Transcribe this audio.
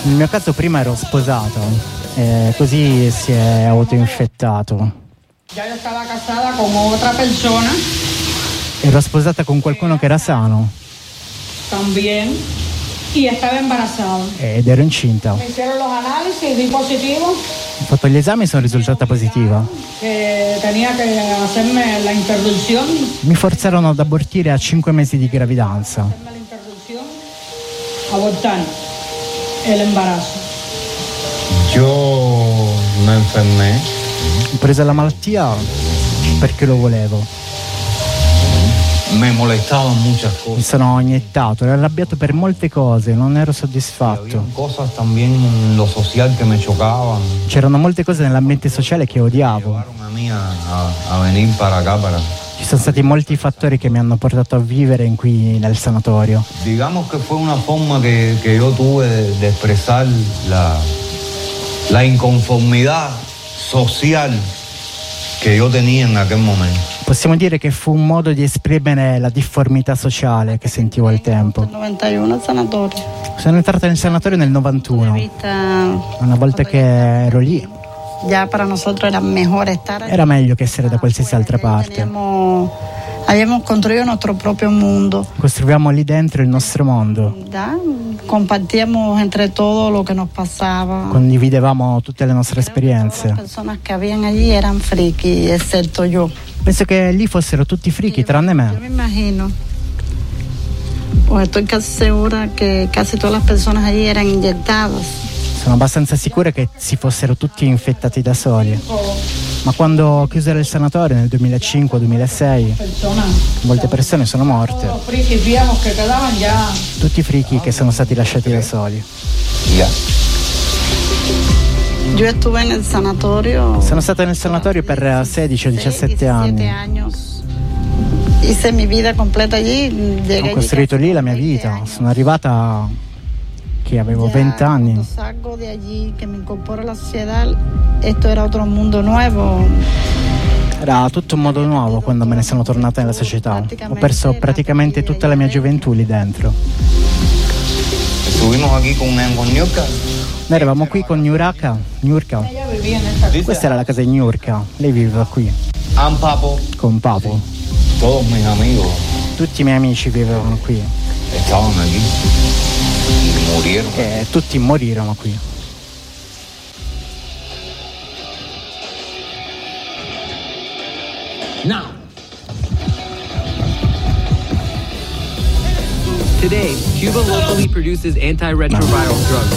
Nel mio caso prima ero sposato e così si è autoinfettato. Ya yo estaba casada con otra persona Ero sposata con qualcuno che era sano también y estaba embarazada. ed ero incinta. Me hicieron los análisis, di positivo, Ho fatto gli esami e sono risultata positiva. que tenía que hacerme la interrupción, Mi forzarono ad abortire a 5 mesi di gravidanza. hacerme la interrupción, abortar el embarazo. Yo me enfermé. Ho preso la malattia perché lo volevo. Me molestaban muchas Mi cosas. sono iniettato, ero arrabbiato per molte cose, non ero Había soddisfatto. cosas también en lo social que me chocaban. C'erano molte cose nell'ambiente sociale che odiavo. Llevaron a mí a venir para acá, para... Ci sono stati molti fattori che mi hanno portato a vivere qui nel sanatorio. Digamos que fue una forma que yo tuve de expresar la inconformidad social que yo tenía en aquel momento. Possiamo dire che fu un modo di esprimere la difformità sociale che sentivo al tempo. 91 al sanatorio. Sono entrata nel sanatorio nel 91. Vista, Una volta che ero lì, ya para nosotros era mejor estar allí. era meglio che essere da qualsiasi altra parte. Habíamos construido nuestro propio mundo. Costruivamo lì dentro il nostro mondo. ¿Verdad? Compartíamos entre todos lo que nos pasaba. Condividevamo tutte le nostre Las esperienze. personas que habían allí eran friki, excepto yo. Penso che lì fossero tutti friki, tranne Yo me. me imagino, pues estoy casi segura que casi todas las personas allí eran inyectadas. Sono abbastanza sicura che si fossero tutti infettati da soli. Ma quando chiusero il sanatorio nel 2005-2006, Personas, molte persone sono morte. los frikis viejos que quedaban ya. Tutti i friki che sono stati lasciati da soli. Ya. Yo estuve en el sanatorio. Sono stata nel sanatorio per 16 o 17 anni. años. Hice mi vida completa allí. Llegué Ho costruito lì la mia vita. Sono arrivata che avevo 20 anni. Cuando salgo de allí, que me incorporo a la sociedad, esto era otro mundo nuevo. Era tutto un modo nuovo quando me ne sono tornata nella società. Ho perso praticamente tutta la mia gioventù lì dentro. Estuvimos aquí con Niurka. Noi eravamo qui con Niurka. Ella vivía en esta casa. Questa era la casa di Niurka. Lei viveva qui An Papo, con Papo. todos mis amigos Tutti i miei amici vivevano qui estaban aquí y murieron. e tutti morirono qui. Now. Today, Cuba locally produces antiretroviral drugs.